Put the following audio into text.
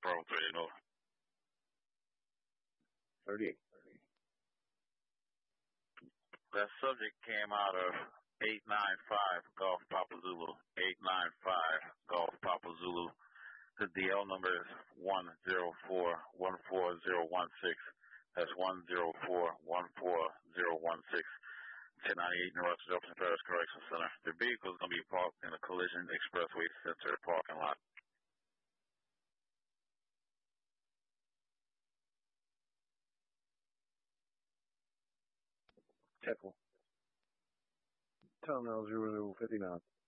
Bravo 38 over. 38. That subject came out of 895 Golf Papa Zulu. 895 Golf Papa Zulu. The DL number is 104-14016. That's 104-14016. 1098 North Jefferson Parish Correction Center. The vehicle is going to be parked in the Collision Expressway Center parking lot. Check one. Terminal 0059.